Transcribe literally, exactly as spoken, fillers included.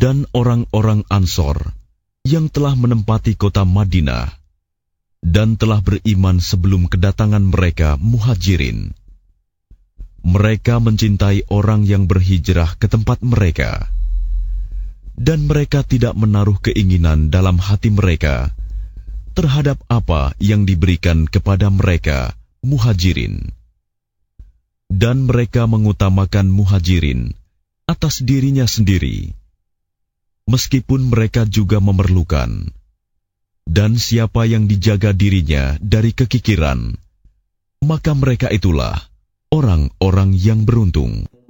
dan orang-orang Ansor yang telah menempati kota Madinah dan telah beriman sebelum kedatangan mereka Muhajirin. Mereka mencintai orang yang berhijrah ke tempat mereka, dan mereka tidak menaruh keinginan dalam hati mereka terhadap apa yang diberikan kepada mereka Muhajirin. Dan mereka mengutamakan Muhajirin atas dirinya sendiri, meskipun mereka juga memerlukan. Dan siapa yang dijaga dirinya dari kekikiran, maka mereka itulah orang-orang yang beruntung.